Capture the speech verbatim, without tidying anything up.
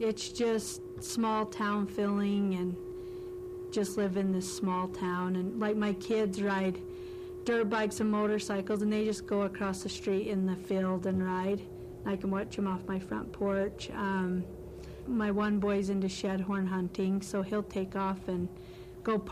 It's just small town feeling and just live in this small town. And like my kids ride dirt bikes and motorcycles, and they just go across the street in the field and ride. I can watch them off my front porch. Um, my one boy's into shed horn hunting, so he'll take off and go